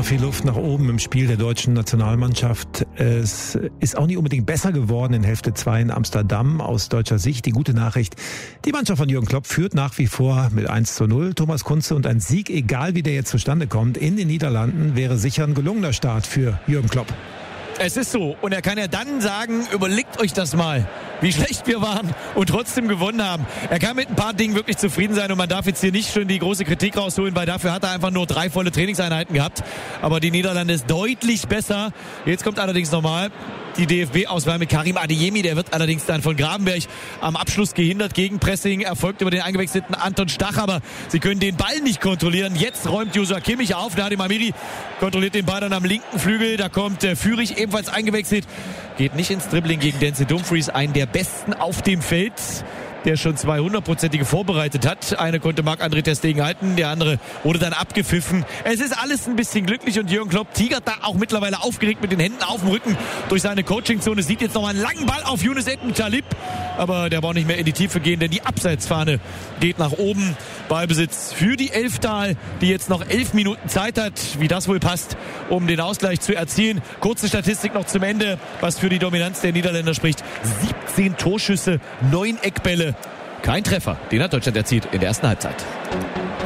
noch viel Luft nach oben im Spiel der deutschen Nationalmannschaft. Es ist auch nicht unbedingt besser geworden in Hälfte 2 in Amsterdam aus deutscher Sicht. Die gute Nachricht, die Mannschaft von Jürgen Klopp führt nach wie vor mit 1:0. Thomas Kunze, und ein Sieg, egal wie der jetzt zustande kommt, in den Niederlanden wäre sicher ein gelungener Start für Jürgen Klopp. Es ist so. Und er kann ja dann sagen, überlegt euch das mal, wie schlecht wir waren und trotzdem gewonnen haben. Er kann mit ein paar Dingen wirklich zufrieden sein und man darf jetzt hier nicht schon die große Kritik rausholen, weil dafür hat er einfach nur 3 volle Trainingseinheiten gehabt. Aber die Niederlande ist deutlich besser. Jetzt kommt allerdings nochmal die DFB-Auswahl mit Karim Adeyemi. Der wird allerdings dann von Gravenberg am Abschluss gehindert. Gegenpressing erfolgt über den eingewechselten Anton Stach, aber sie können den Ball nicht kontrollieren. Jetzt räumt Joshua Kimmich auf. Nadim Amiri kontrolliert den Ball dann am linken Flügel. Da kommt Führig ebenfalls eingewechselt. Geht nicht ins Dribbling gegen Denzel Dumfries, einen der Besten auf dem Feld, der schon 200-prozentige vorbereitet hat. Eine konnte Marc-André ter Stegen halten, der andere wurde dann abgepfiffen. Es ist alles ein bisschen glücklich und Jürgen Klopp tigert da auch mittlerweile aufgeregt mit den Händen auf dem Rücken durch seine Coachingzone. Sieht jetzt noch einen langen Ball auf Younes Talib, aber der braucht nicht mehr in die Tiefe gehen, denn die Abseitsfahne geht nach oben. Ballbesitz für die Elftal, die jetzt noch 11 Minuten Zeit hat, wie das wohl passt, um den Ausgleich zu erzielen. Kurze Statistik noch zum Ende, was für die Dominanz der Niederländer spricht. 17 Torschüsse, 9 Eckbälle. Kein Treffer, den hat Deutschland erzielt in der ersten Halbzeit.